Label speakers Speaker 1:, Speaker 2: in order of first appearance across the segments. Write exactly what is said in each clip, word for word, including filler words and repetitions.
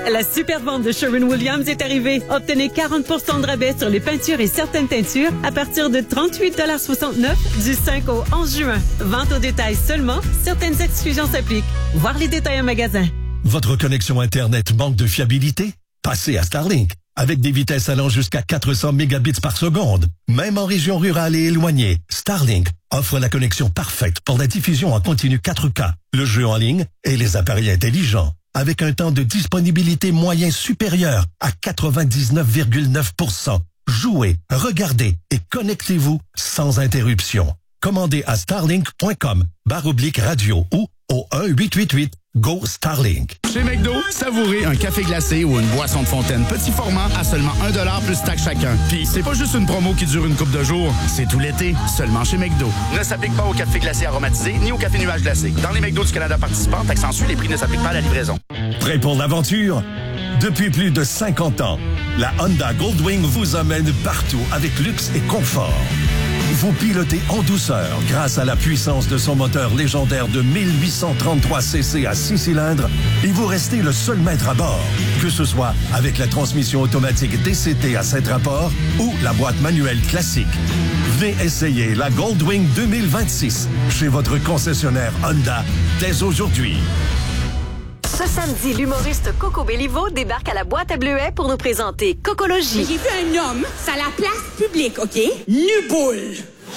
Speaker 1: La super vente de Sherwin-Williams est arrivée. Obtenez quarante pour cent de rabais sur les peintures et certaines teintures à partir de trente-huit soixante-neuf du cinq au onze juin. Vente au détail seulement. Certaines exclusions s'appliquent. Voir les détails en magasin.
Speaker 2: Votre connexion Internet manque de fiabilité? Passez à Starlink. Avec des vitesses allant jusqu'à quatre cents mégabits par seconde. Même en région rurale et éloignée, Starlink offre la connexion parfaite pour la diffusion en continu quatre K, le jeu en ligne et les appareils intelligents. Avec un temps de disponibilité moyen supérieur à quatre-vingt-dix-neuf virgule neuf pour cent. Jouez, regardez et connectez-vous sans interruption. Commandez à starlink.com barre oblique radio ou au un huit huit huit Go Starlink.
Speaker 3: Chez McDo, savourez un café glacé ou une boisson de fontaine petit format à seulement un dollar plus taxe chacun. Puis c'est pas juste une promo qui dure une couple de jours, c'est tout l'été, seulement chez McDo. Ne s'applique pas au café glacé aromatisé ni au café nuage glacé. Dans les McDo du Canada participants, accentue, les prix ne s'appliquent pas à la livraison.
Speaker 2: Prêt pour l'aventure? Depuis plus de cinquante ans, la Honda Goldwing vous emmène partout avec luxe et confort. Vous pilotez en douceur grâce à la puissance de son moteur légendaire de mille huit cent trente-trois cc à six cylindres et vous restez le seul maître à bord, que ce soit avec la transmission automatique D C T à sept rapports ou la boîte manuelle classique. Venez essayer la Goldwing deux mille vingt-six chez votre concessionnaire Honda dès aujourd'hui.
Speaker 4: Ce samedi, l'humoriste Coco Bellivo débarque à la boîte à Bleuet pour nous présenter Cocologie.
Speaker 5: J'ai vu un homme sur la place publique, OK? Nu-boule.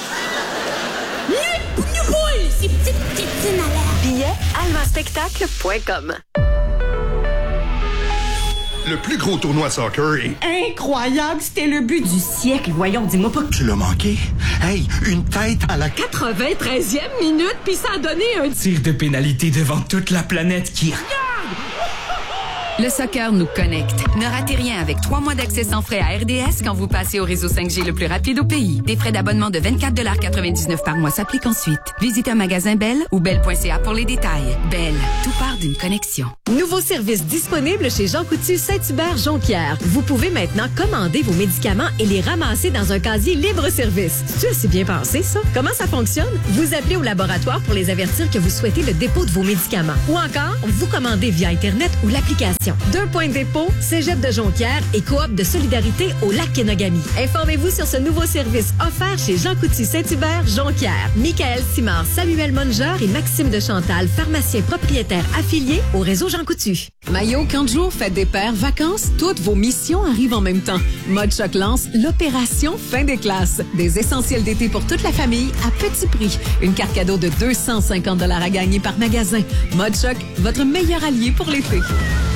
Speaker 5: Nu-boule! C'est petite tétine à l'air.
Speaker 4: Billets, almaspectacle point com.
Speaker 6: Le plus gros tournoi de soccer est...
Speaker 5: Incroyable! C'était le but du siècle. Voyons, dis-moi pas que...
Speaker 6: Tu l'as manqué? Hey, une tête à la...
Speaker 5: quatre-vingt-treizième minute, puis ça a donné un...
Speaker 7: tir de pénalité devant toute la planète qui regarde!
Speaker 8: Le soccer nous connecte. Ne ratez rien avec trois mois d'accès sans frais à R D S quand vous passez au réseau cinq G le plus rapide au pays. Des frais d'abonnement de vingt-quatre quatre-vingt-dix-neuf par mois s'appliquent ensuite. Visitez un magasin Bell ou bell point c a pour les détails. Bell, tout part d'une connexion.
Speaker 9: Nouveau service disponible chez Jean Coutu Saint-Hubert-Jonquière. Vous pouvez maintenant commander vos médicaments et les ramasser dans un casier libre-service. C'est assez bien pensé, ça? Comment ça fonctionne? Vous appelez au laboratoire pour les avertir que vous souhaitez le dépôt de vos médicaments. Ou encore, vous commandez via Internet ou l'application. Deux points de dépôt, Cégep de Jonquière et Coop de solidarité au lac Kenogami. Informez-vous sur ce nouveau service offert chez Jean Coutu Saint-Hubert, Jonquière. Michael Simard, Samuel Monger et Maxime de Chantal, pharmaciens propriétaires affiliés au réseau Jean Coutu.
Speaker 10: Maillot, camp de jour, fête des pères, vacances, toutes vos missions arrivent en même temps. Mode Choc lance l'opération fin des classes. Des essentiels d'été pour toute la famille à petit prix. Une carte cadeau de deux cent cinquante dollars à gagner par magasin. Mode Choc, votre meilleur allié pour l'été.